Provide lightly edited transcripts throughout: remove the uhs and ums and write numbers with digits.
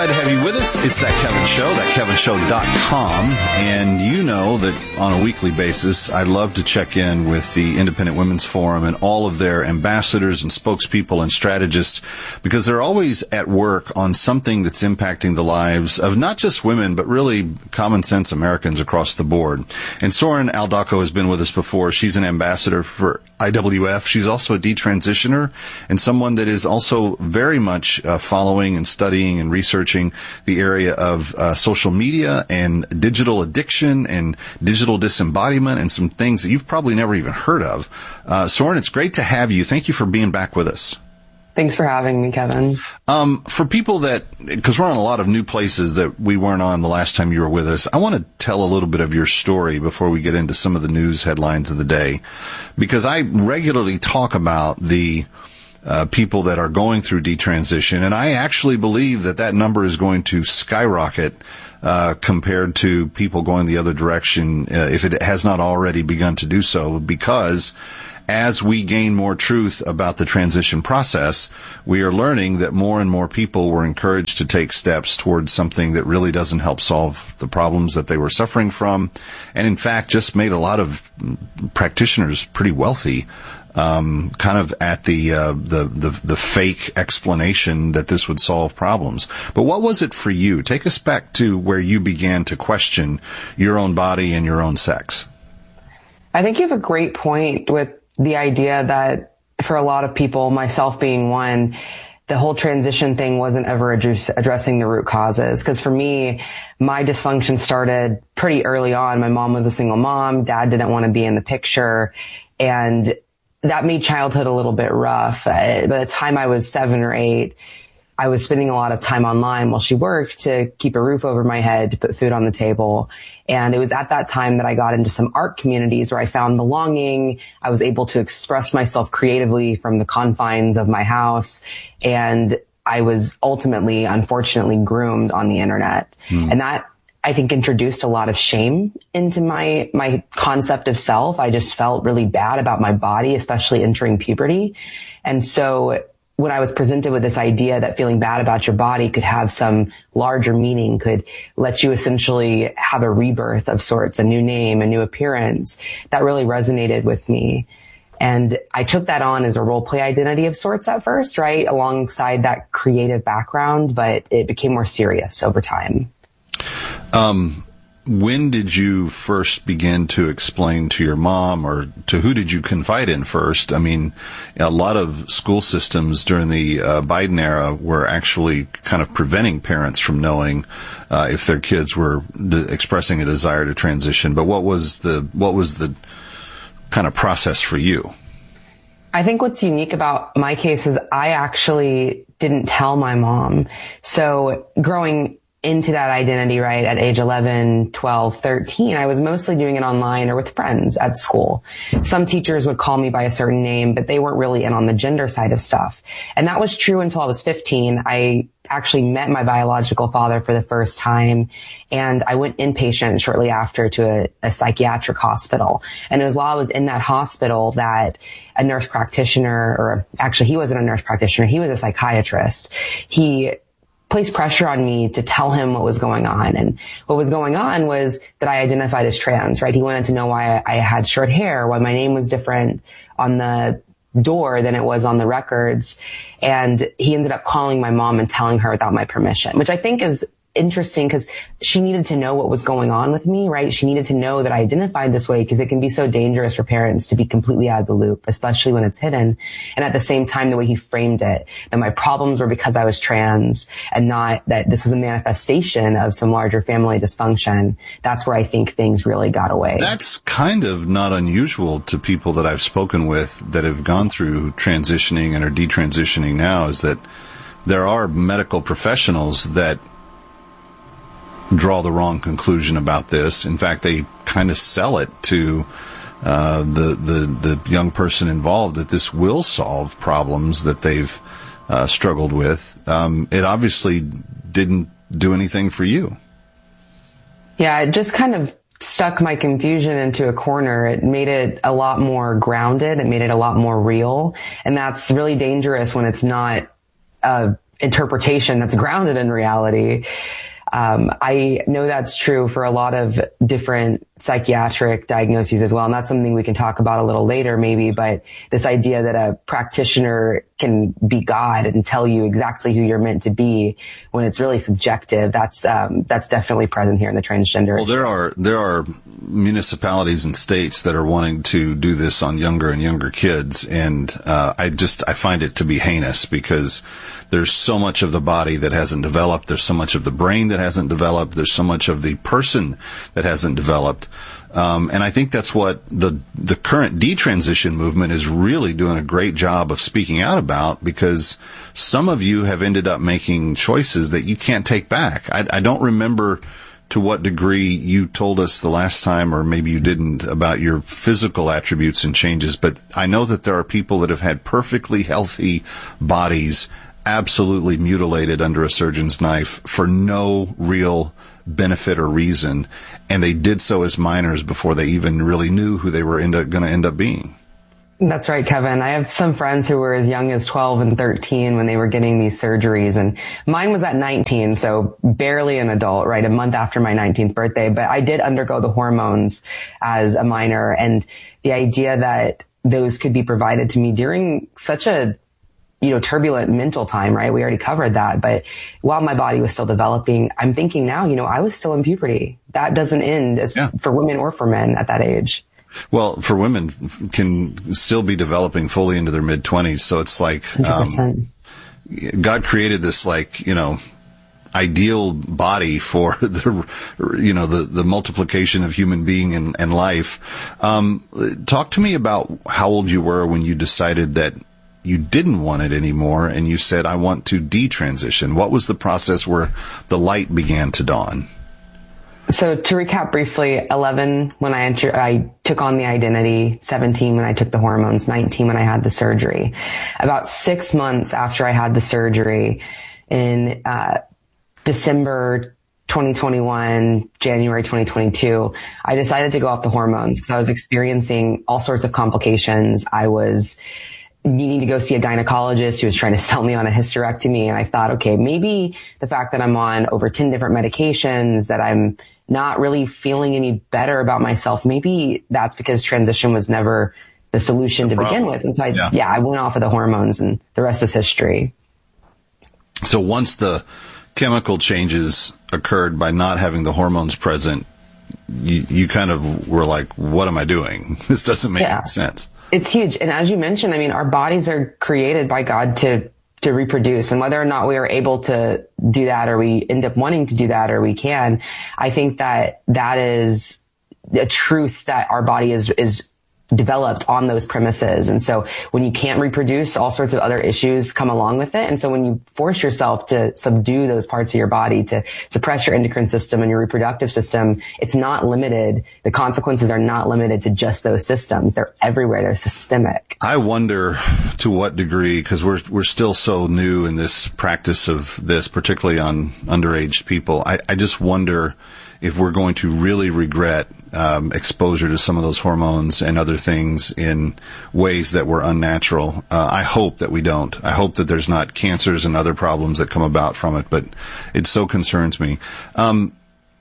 Glad to have you with us. It's That Kevin Show, thatkevinshow.com. And you know that on a weekly basis, I love to check in with the Independent Women's Forum and all of their ambassadors and spokespeople and strategists, because they're always at work on something that's impacting the lives of not just women, but really common sense Americans across the board. And Soren Aldaco has been with us before. She's an ambassador for IWF. She's also a detransitioner and someone that is also very much following and studying and researching the area of social media and digital addiction and digital disembodiment and some things that you've probably never even heard of. Soren, it's great to have you. Thank you for being back with us. Thanks for having me, Kevin. For people that, because we're on a lot of new places that we weren't on the last time you were with us, I want to tell a little bit of your story before we get into some of the news headlines of the day, because I regularly talk about the people that are going through detransition, and I actually believe that that number is going to skyrocket compared to people going the other direction if it has not already begun to do so, because as we gain more truth about the transition process, we are learning that more and more people were encouraged to take steps towards something that really doesn't help solve the problems that they were suffering from, and in fact just made a lot of practitioners pretty wealthy, kind of at the fake explanation that this would solve problems. But what was it for you? Take us back to where you began to question your own body and your own sex. I think you have a great point with the idea that for a lot of people, myself being one, the whole transition thing wasn't ever addressing the root causes. Because for me, my dysfunction started pretty early on. My mom was a single mom. Dad didn't want to be in the picture. And that made childhood a little bit rough. By the time I was 7 or 8, I was spending a lot of time online while she worked to keep a roof over my head, to put food on the table. And it was at that time that I got into some art communities where I found belonging. I was able to express myself creatively from the confines of my house. And I was ultimately, unfortunately, groomed on the internet. And that, I think, introduced a lot of shame into my concept of self. I just felt really bad about my body, especially entering puberty. And so when I was presented with this idea that feeling bad about your body could have some larger meaning, could let you essentially have a rebirth of sorts, a new name, a new appearance, that really resonated with me. And I took that on as a role play identity of sorts at first, right, alongside that creative background, but it became more serious over time. When did you first begin to explain to your mom, or to who did you confide in first? I mean, a lot of school systems during the Biden era were actually kind of preventing parents from knowing if their kids were expressing a desire to transition. But what was the kind of process for you? I think what's unique about my case is I actually didn't tell my mom. So growing into that identity, right, at age 11, 12, 13, I was mostly doing it online or with friends at school. Some teachers would call me by a certain name, but they weren't really in on the gender side of stuff. And that was true until I was 15. I actually met my biological father for the first time, and I went inpatient shortly after to a psychiatric hospital. And it was while I was in that hospital that a nurse practitioner, or actually he wasn't a nurse practitioner, he was a psychiatrist, he placed pressure on me to tell him what was going on. And what was going on was that I identified as trans, right? He wanted to know why I had short hair, why my name was different on the door than it was on the records. And he ended up calling my mom and telling her without my permission, which I think is interesting because she needed to know what was going on with me, right? She needed to know that I identified this way because it can be so dangerous for parents to be completely out of the loop, especially when it's hidden. And at the same time, the way he framed it, that my problems were because I was trans and not that this was a manifestation of some larger family dysfunction. That's where I think things really got away. That's kind of not unusual to people that I've spoken with that have gone through transitioning and are detransitioning now, is that there are medical professionals that draw the wrong conclusion about this. In fact, they kind of sell it to the young person involved that this will solve problems that they've struggled with. It obviously didn't do anything for you. Yeah, it just kind of stuck my confusion into a corner. It made it a lot more grounded. It made it a lot more real. And that's really dangerous when it's not interpretation that's grounded in reality. I know that's true for a lot of different psychiatric diagnoses as well. And that's something we can talk about a little later maybe, but this idea that a practitioner can be God and tell you exactly who you're meant to be when it's really subjective, that's definitely present here in the transgender. Well, there are municipalities and states that are wanting to do this on younger and younger kids. And, I find it to be heinous because there's so much of the body that hasn't developed. There's so much of the brain that hasn't developed. There's so much of the person that hasn't developed. And I think that's what the current detransition movement is really doing a great job of speaking out about, because some of you have ended up making choices that you can't take back. I don't remember to what degree you told us the last time, or maybe you didn't, about your physical attributes and changes, but I know that there are people that have had perfectly healthy bodies absolutely mutilated under a surgeon's knife for no real benefit or reason, and they did so as minors before they even really knew who they were going to end up being. That's right, Kevin. I have some friends who were as young as 12 and 13 when they were getting these surgeries, and mine was at 19, so barely an adult, right? A month after my 19th birthday, but I did undergo the hormones as a minor, and the idea that those could be provided to me during such a turbulent mental time, right? We already covered that. But while my body was still developing, I'm thinking now, I was still in puberty. That doesn't end for women or for men at that age. Well, for women can still be developing fully into their mid-20s. So it's like, God created this ideal body for the multiplication of human being and life. Talk to me about how old you were when you decided that you didn't want it anymore, and you said, I want to detransition. What was the process where the light began to dawn? So to recap briefly, 11 when I took on the identity, 17 when I took the hormones, 19 when I had the surgery. About 6 months after I had the surgery, in December 2021, January 2022, I decided to go off the hormones because I was experiencing all sorts of complications. I was needing to go see a gynecologist who was trying to sell me on a hysterectomy. And I thought, okay, maybe the fact that I'm on over 10 different medications, that I'm not really feeling any better about myself, maybe that's because transition was never the solution to begin with. And so I went off of the hormones, and the rest is history. So once the chemical changes occurred by not having the hormones present, you kind of were like, what am I doing? This doesn't make any sense. It's huge. And as you mentioned, our bodies are created by God to reproduce, and whether or not we are able to do that, or we end up wanting to do that, or we can, I think that is a truth that our body is developed on those premises. And so when you can't reproduce, all sorts of other issues come along with it. And so when you force yourself to subdue those parts of your body, to suppress your endocrine system and your reproductive system, it's not limited. The consequences are not limited to just those systems. They're everywhere. They're systemic. I wonder to what degree, because we're still so new in this practice of this, particularly on underage people. I just wonder if we're going to really regret exposure to some of those hormones and other things in ways that were unnatural. I hope that we don't. I hope that there's not cancers and other problems that come about from it, but it so concerns me. And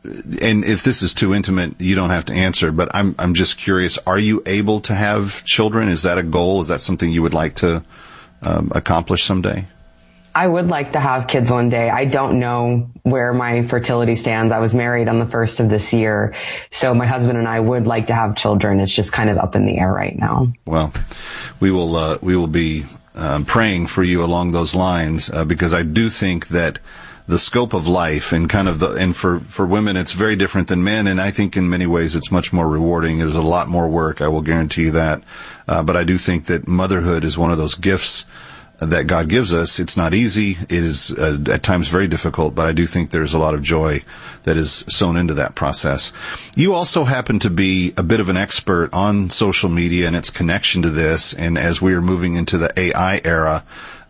if this is too intimate, you don't have to answer, but I'm just curious, are you able to have children? Is that a goal? Is that something you would like to accomplish someday? I would like to have kids one day. I don't know where my fertility stands. I was married on the 1st of this year, so my husband and I would like to have children. It's just kind of up in the air right now. Well, we will be praying for you along those lines, because I do think that the scope of life and and for women, it's very different than men. And I think in many ways it's much more rewarding. There's a lot more work. I will guarantee you that. But I do think that motherhood is one of those gifts that God gives us. It's not easy. It is at times very difficult, but I do think there's a lot of joy that is sown into that process. You also happen to be a bit of an expert on social media and its connection to this. And as we are moving into the AI era,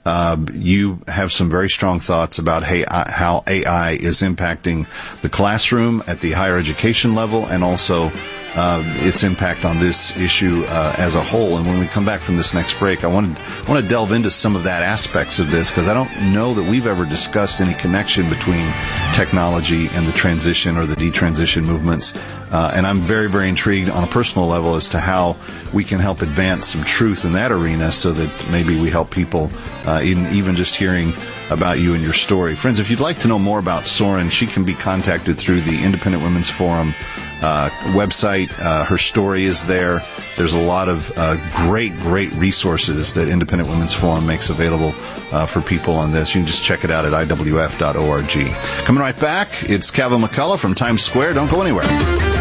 you have some very strong thoughts about how AI is impacting the classroom at the higher education level, and also its impact on this issue as a whole. And when we come back from this next break, I want to delve into some of that aspects of this, because I don't know that we've ever discussed any connection between technology and the transition or the detransition movements. And I'm very, very intrigued on a personal level as to how we can help advance some truth in that arena, so that maybe we help people even just hearing about you and your story. Friends, if you'd like to know more about Soren, she can be contacted through the Independent Women's Forum website. Her story is there. There's a lot of great resources that Independent Women's Forum makes available for people on this. You can just check it out at iwf.org. Coming right back, it's Kevin McCullough from Times Square. Don't go anywhere.